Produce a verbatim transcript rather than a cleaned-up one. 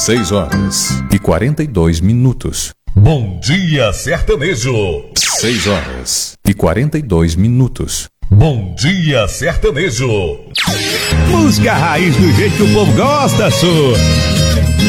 seis horas e quarenta e dois minutos. Bom dia, sertanejo. seis horas e quarenta e dois minutos. Bom dia, sertanejo. Música raiz do jeito que o povo gosta, sua.